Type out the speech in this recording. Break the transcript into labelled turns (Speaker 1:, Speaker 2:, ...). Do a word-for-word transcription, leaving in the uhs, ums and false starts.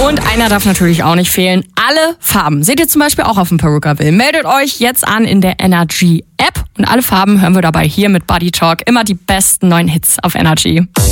Speaker 1: Und einer darf natürlich auch nicht fehlen. Alle Farben. Seht ihr zum Beispiel auch auf dem Perukaville. Meldet euch jetzt an in der Energy App. Und alle Farben hören wir dabei hier mit Body Talk. Immer die besten neuen Hits auf Energy.